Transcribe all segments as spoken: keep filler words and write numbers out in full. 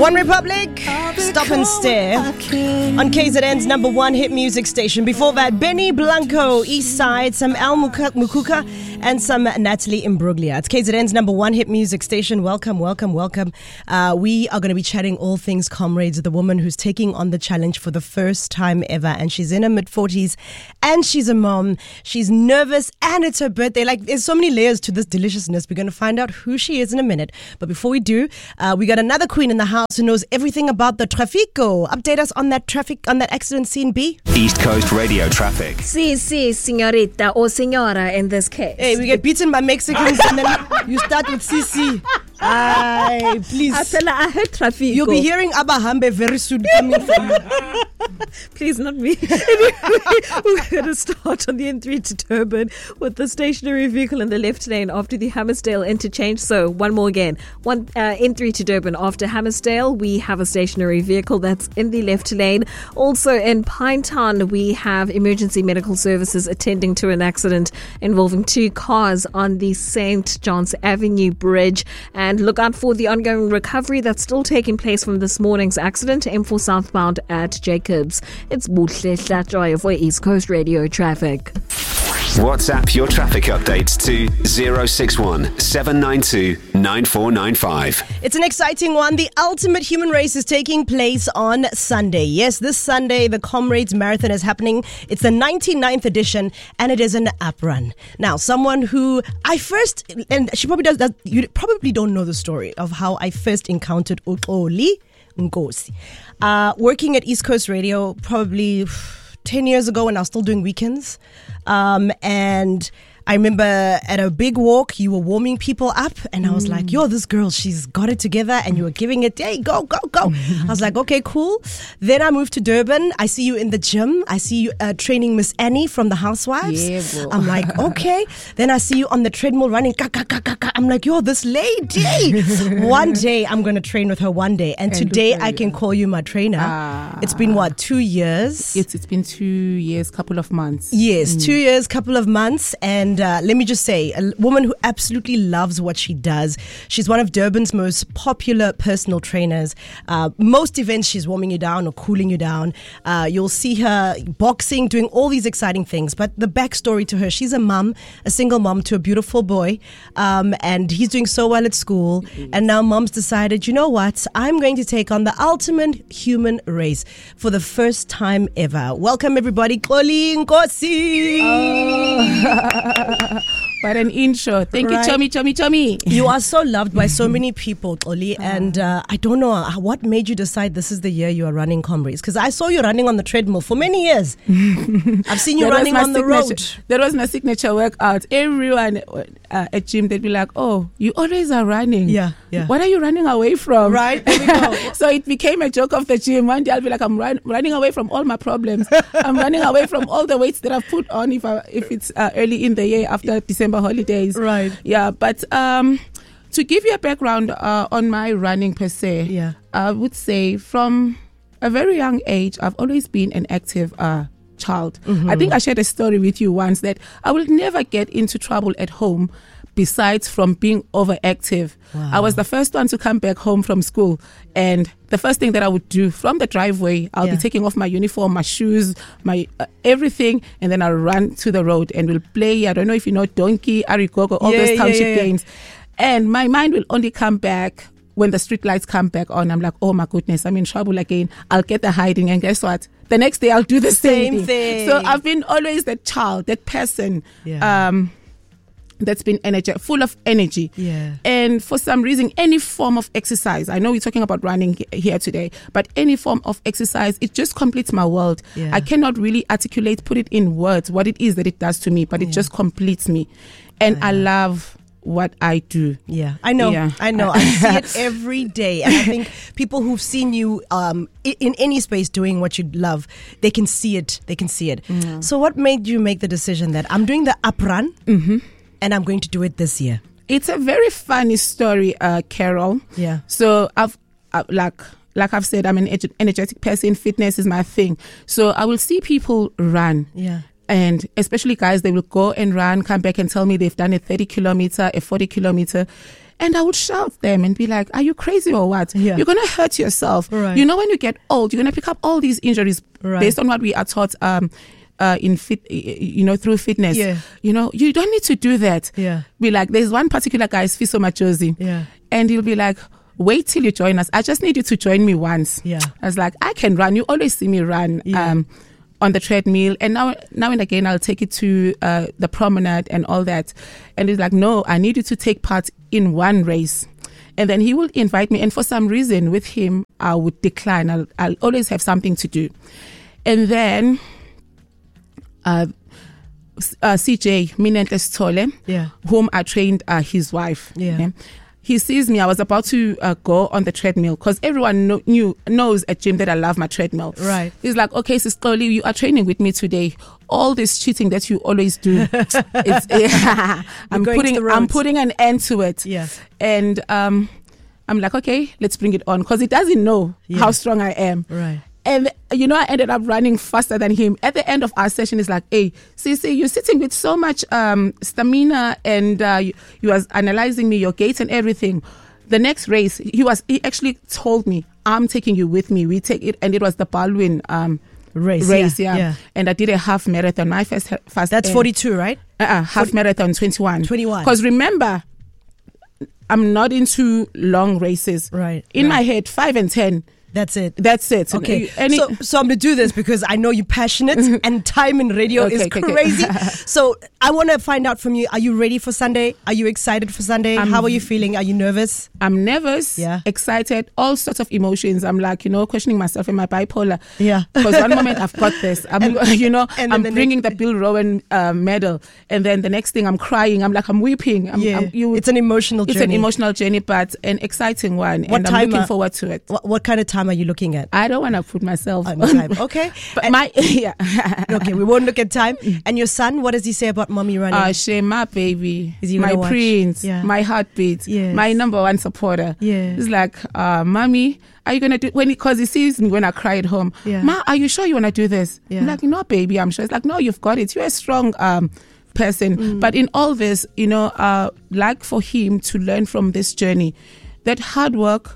One Republic, Stop and Stare on K Z N's number one hit music station. Before that, Benny Blanco, East Side, some Al Mukuka, and some Natalie Imbruglia. It's K Z N's number one hit music station. Welcome, welcome, welcome. Uh, we are going to be chatting all things comrades with the woman who's taking on the challenge for the first time ever. And she's in her mid-forties and she's a mom. She's nervous and it's her birthday. Like, there's so many layers to this deliciousness. We're going to find out who she is in a minute. But before we do, uh, we got another queen in the house who knows everything about the trafico. Update us on that traffic, on that accident scene, B. East Coast Radio Traffic. Si, si, señorita or señora in this case. Hey, we get beaten by Mexicans and then you start with C C. Aye, please. I heard trafico. You'll be hearing Abba Hambe very soon coming from you. Please, not me. Anyway, we're going to start on the N three to Durban with the stationary vehicle in the left lane after the Hammersdale interchange. So, one more again. One uh, N three to Durban after Hammersdale, we have a stationary vehicle that's in the left lane. Also in Pinetown, we have emergency medical services attending to an accident involving two cars on the Saint John's Avenue Bridge. And look out for the ongoing recovery that's still taking place from this morning's accident. M four southbound at Jacobs. It's Buhle Hlatjoy for East Coast Radio Traffic. WhatsApp your traffic updates to zero six one seven nine two nine four nine five. It's an exciting one. The ultimate human race is taking place on Sunday. Yes, this Sunday, the Comrades Marathon is happening. It's the ninety-ninth edition, and it is an app run. Now, someone who I first, and she probably does, that, you probably don't know the story of how I first encountered Uxoli Nkosi. Uh, working at East Coast Radio probably ten years ago when I was still doing weekends. Um, and I remember at a big walk, you were warming people up and I was mm. like, yo, this girl, she's got it together, and you were giving it, hey, go, go, go. I was like, okay, cool. Then I moved to Durban. I see you in the gym. I see you uh, training Miss Annie from the Housewives. Yeah, I'm like, okay. Then I see you on the treadmill running. Ka, ka, ka, ka, ka. I'm like, yo, this lady. One day I'm going to train with her one day. And, and today I can call you my trainer. Ah. It's been what, two years? It's, it's been two years, couple of months. Yes, mm. two years, couple of months. And uh, let me just say, a woman who absolutely loves what she does. She's one of Durban's most popular personal trainers. Uh, most events, she's warming you down or cooling you down. Uh, you'll see her boxing, doing all these exciting things. But the backstory to her, she's a mom, a single mom to a beautiful boy. Um, and he's doing so well at school. Mm-hmm. And now mom's decided, you know what? I'm going to take on the ultimate human race for the first time ever. Welcome, everybody. Xoli Nkosi. Oh. What an intro. Thank right. you, Chomi, Chomi, Chomi. You are so loved by so many people, Xoli. And uh, I don't know, what made you decide this is the year you are running Comrades? Because I saw you running on the treadmill for many years. I've seen you running on the road. That was my signature workout. Everyone uh, at gym, they'd be like, oh, you always are running. Yeah, yeah. What are you running away from? Right, there we go. So it became a joke of the gym. One day I'll be like, I'm run- running away from all my problems. I'm running away from all the weights that I've put on if, I, if it's uh, early in the year after December holidays. Right. Yeah, but um, to give you a background uh, on my running per se, yeah. I would say from a very young age, I've always been an active uh, child. Mm-hmm. I think I shared a story with you once that I will never get into trouble at home besides from being overactive. Wow. I was the first one to come back home from school, and the first thing that I would do from the driveway, I'll yeah. be taking off my uniform, my shoes, my uh, everything, and then I'll run to the road and we'll play. I don't know if you know Donkey, Arigogo, all yeah, those township yeah, yeah, yeah. games. And my mind will only come back when the street lights come back on. I'm like, oh my goodness, I'm in trouble again. I'll get the hiding, and guess what? The next day I'll do the same, same thing. thing. So I've been always that child, that person. Yeah. Um, that's been energy, full of energy. Yeah. And for some reason, any form of exercise, I know we're talking about running here today, but any form of exercise, it just completes my world. Yeah. I cannot really articulate, put it in words, what it is that it does to me, but it yeah. just completes me. And I, I love what I do. Yeah, I know. Yeah. I know. I see it every day. And I think people who've seen you um, in any space doing what you love, they can see it. They can see it. Mm. So what made you make the decision that I'm doing the up run? Mm-hmm. And I'm going to do it this year? It's a very funny story, uh, Carol. Yeah. So I've uh, like like I've said, I'm an energetic person. Fitness is my thing. So I will see people run. Yeah. And especially guys, they will go and run, come back and tell me they've done a thirty kilometer, a forty kilometer. And I would shout them and be like, are you crazy or what? Yeah. You're going to hurt yourself. Right. You know, when you get old, you're going to pick up all these injuries Right. based on what we are taught um, uh, in fit, you know, through fitness. Yeah. You know, you don't need to do that. Yeah. Be like, there's one particular guy, Sfiso Machozi. Yeah. And he'll be like, wait till you join us. I just need you to join me once. Yeah. I was like, I can run. You always see me run. Yeah. Um, on the treadmill, and now now and again I'll take it to uh, the promenade and all that. And he's like, no, I need you to take part in one race. And then he will invite me, and for some reason with him I would decline. I'll, I'll always have something to do. And then uh, uh, C J Minentle Stole, Yeah. whom I trained uh, his wife. Yeah. okay? He sees me. I was about to uh, go on the treadmill because everyone know, knew knows at gym that I love my treadmill. Right. He's like, okay, Sis Xoli, you are training with me today. All this cheating that you always do, it's, yeah, I'm going to putting the I'm roads. putting an end to it. Yeah. And um, I'm like, okay, let's bring it on because he doesn't know Yeah. how strong I am. Right. And, you know, I ended up running faster than him. At the end of our session, he's like, hey, Sisi, you're sitting with so much um, stamina and uh, you, you was analyzing me, your gait and everything. The next race, he was he actually told me, I'm taking you with me. We take it. And it was the Baldwin um, Race, race yeah, yeah. yeah. And I did a half marathon. My first, first That's uh, forty-two, right? uh-uh, half marathon, twenty-one. twenty-one. Because remember, I'm not into long races. Right, In right. my head, five and ten. That's it. That's it. Okay, Any- so so I'm gonna do this because I know you're passionate and time in radio Okay, is okay, okay. crazy. So I want to find out from you: are you ready for Sunday? Are you excited for Sunday? I'm- How are you feeling? Are you nervous? I'm nervous, Yeah. excited, all sorts of emotions. I'm like, you know, questioning myself in my bipolar. Yeah. Because one moment I've got this, I'm, And- you know, and then I'm the bringing next- the Bill Rowan uh, medal, and then the next thing I'm crying. I'm like, I'm weeping. I'm, Yeah, I'm, you, it's an emotional It's journey. an emotional journey, but an exciting one, What and time I'm looking are- forward to it. What, what kind of time are you looking at? I don't want to put myself On time. Okay. but And- my yeah. okay, we won't look at time. And your son, what does he say about mommy running? Uh, Shema, baby, Is he my gonna watch? prince, Yeah. my heartbeat, Yes. my number one supporter. Yes. He's like, uh, mommy, are you gonna do when? Because he, he sees me when I cry at home. Yeah. Ma, are you sure you wanna do this? Yeah. I'm like, no, baby, I'm sure. It's like, no, you've got it. You're a strong um person. Mm. But in all this, you know, uh, like for him to learn from this journey, that hard work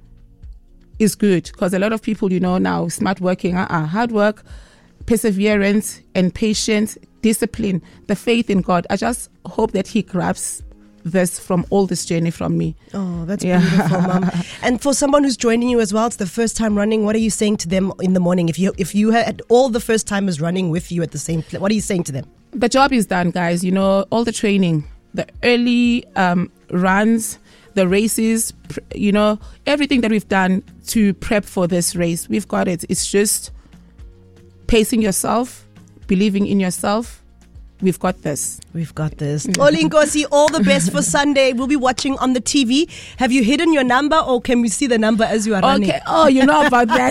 is good because a lot of people, you know, now smart working, uh-uh, hard work, perseverance and patience, discipline, the faith in God. I just hope that he grabs this from all this journey from me. Oh, that's Yeah. beautiful, Mom. And for someone who's joining you as well, it's the first time running. What are you saying to them in the morning? If you if you had all the first timers running with you at the same place, what are you saying to them? The job is done, guys. You know, all the training, the early um, runs, the races, pr- you know, everything that we've done to prep for this race, we've got it. It's just pacing yourself, believing in yourself. We've got this. We've got this. Xoli Nkosi, all the best for Sunday. We'll be watching on the T V. Have you hidden your number or can we see the number as you are running? Okay. Oh, you know about that.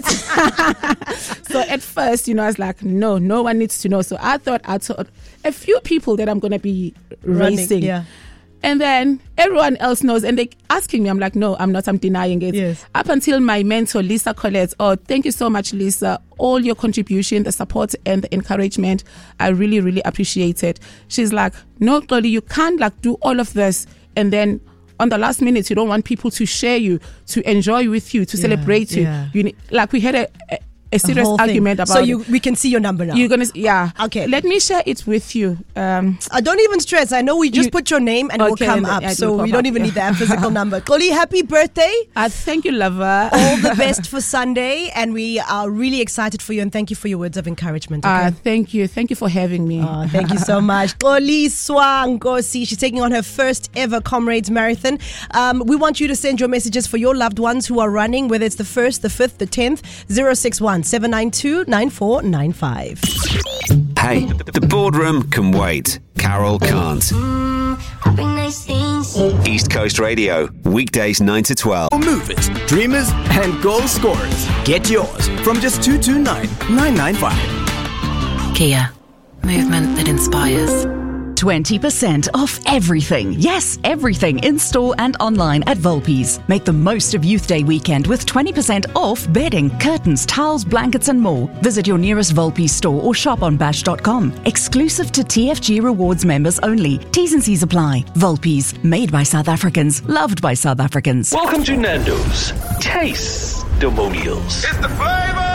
So at first, you know, I was like, no, no one needs to know. So I thought I told a few people that I'm going to be Running, racing. yeah. And then everyone else knows. And they asking me, I'm like, no, I'm not. I'm denying it. Yes. Up until my mentor, Lisa Collette. Oh, thank you so much, Lisa. All your contribution, the support and the encouragement, I really, really appreciate it. She's like, no, Xoli, you can't like do all of this. And then on the last minute, you don't want people to share you, to enjoy with you, to Yeah, celebrate you. yeah. You need, like we had a, a, a The serious whole thing. argument about So it. you, we can see your number now. You're gonna, yeah. Okay. Let me share it with you. Um, Uh, don't even stress. I know we just You- put your name and it will Okay, come and up. it will So pop we don't up, even yeah. need that physical number. Xoli, happy birthday. I thank you, lover. All the best for Sunday. And we are really excited for you. And thank you for your words of encouragement. Okay? Uh, thank you. Thank you for having me. Oh, thank you so much. Xoliswa Nkosi. She's taking on her first ever Comrades Marathon. Um, we want you to send your messages for your loved ones who are running, whether it's the first, the fifth, the tenth, zero six one, seven nine two, nine four nine five. Hey, the boardroom can wait. Carol can't. East Coast Radio, weekdays nine to twelve. Movers, dreamers, and goal scorers. Get yours from just two two nine, nine nine five. Kia, movement that inspires. twenty percent off everything. Yes, everything in store and online at Volpi's. Make the most of Youth Day weekend with twenty percent off bedding, curtains, towels, blankets and more. Visit your nearest Volpi's store or shop on bash dot com. Exclusive to T F G Rewards members only. T's and C's apply. Volpi's, made by South Africans, loved by South Africans. Welcome to Nando's Taste-Demonials. It's the flavor!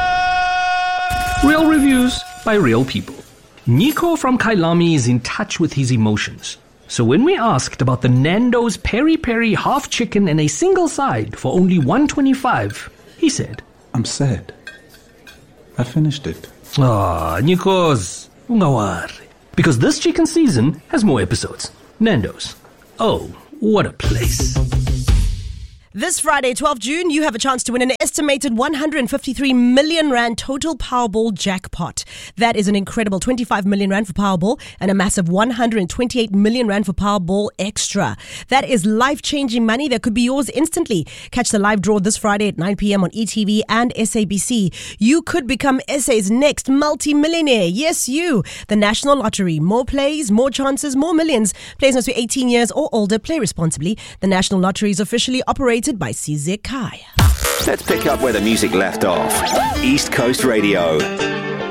Real reviews by real people. Nico from Kailami is in touch with his emotions. So when we asked about the Nando's Peri Peri half chicken and a single side for only one twenty-five, he said, I'm sad. I finished it. Ah, Nikos, ungawari. Because this chicken season has more episodes. Nando's. Oh, what a place. This Friday, twelfth of June, you have a chance to win an estimated one hundred fifty-three million rand total Powerball jackpot. That is an incredible twenty-five million rand for Powerball and a massive one hundred twenty-eight million rand for Powerball Extra. That is life-changing money that could be yours instantly. Catch the live draw this Friday at nine p.m. on E T V and S A B C. You could become S A's next multi-millionaire. Yes, you. The National Lottery. More plays, more chances, more millions. Players must be eighteen years or older. Play responsibly. The National Lottery is officially operated by C Z Kaya. Let's pick up where the music left off. East Coast Radio.